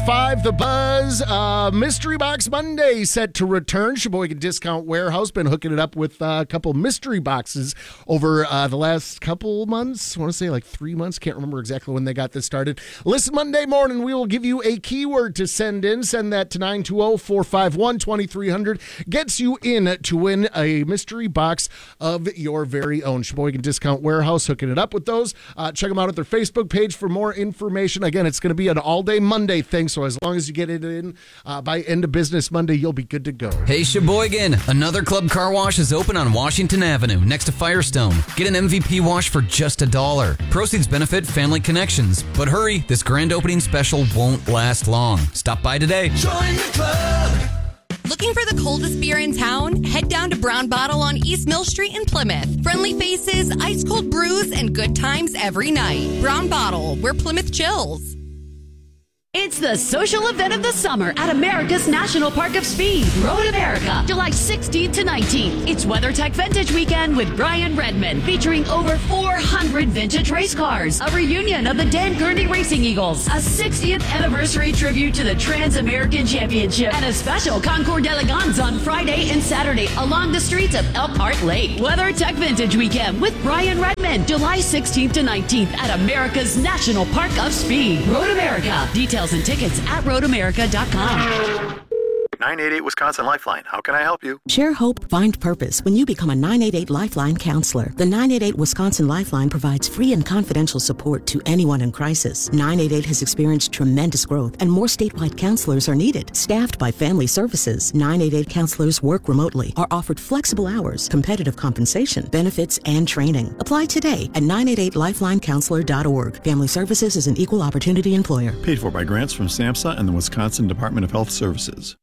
6:05, The Buzz. Mystery Box Monday set to return. Sheboygan Discount Warehouse been hooking it up with a couple mystery boxes over the last couple months. I want to say like 3 months. Can't remember exactly when they got this started. Listen, Monday morning, we will give you a keyword to send in. Send that to 920-451-2300. Gets you in to win a mystery box of your very own. Sheboygan Discount Warehouse hooking it up with those. Check them out at their Facebook page for more information. Again, it's going to be an all-day Monday thing, so as long as you get it in by end of business Monday, you'll be good to go. Hey, Sheboygan, another Club Car Wash is open on Washington Avenue next to Firestone. Get an MVP wash for just $1. Proceeds benefit Family Connections. But hurry, this grand opening special won't last long. Stop by today. Join the club. Looking for the coldest beer in town? Head down to Brown Bottle on East Mill Street in Plymouth. Friendly faces, ice-cold brews, and good times every night. Brown Bottle, where Plymouth chills. It's the social event of the summer at America's National Park of Speed, Road America, July 16th to 19th. It's WeatherTech Vintage Weekend with Brian Redmond, featuring over 400 vintage race cars, a reunion of the Dan Gurney Racing Eagles, a 60th anniversary tribute to the Trans-American Championship, and a special Concours d'Elegance on Friday and Saturday along the streets of Elkhart Lake. WeatherTech Vintage Weekend with Brian Redmond, July 16th to 19th at America's National Park of Speed, Road America. Details and tickets at roadamerica.com. 988 Wisconsin Lifeline. How can I help you? Share hope, find purpose when you become a 988 Lifeline counselor. The 988 Wisconsin Lifeline provides free and confidential support to anyone in crisis. 988 has experienced tremendous growth and more statewide counselors are needed. Staffed by Family Services, 988 counselors work remotely, are offered flexible hours, competitive compensation, benefits, and training. Apply today at 988lifelinecounselor.org. Family Services is an equal opportunity employer. Paid for by grants from SAMHSA and the Wisconsin Department of Health Services.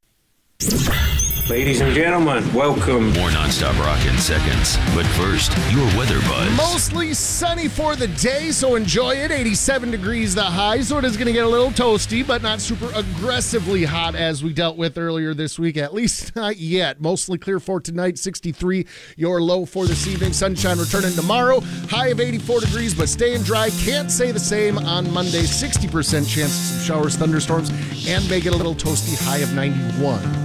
Ladies and gentlemen, welcome. More nonstop rock in seconds. But first, your weather buzz. Mostly sunny for the day, so enjoy it. 87 degrees the high, so it is going to get a little toasty, but not super aggressively hot as we dealt with earlier this week. At least not yet. Mostly clear for tonight, 63. Your low for this evening. Sunshine returning tomorrow. High of 84 degrees, but staying dry. Can't say the same on Monday. 60% chance of some showers, thunderstorms, and make it a little toasty. High of 91.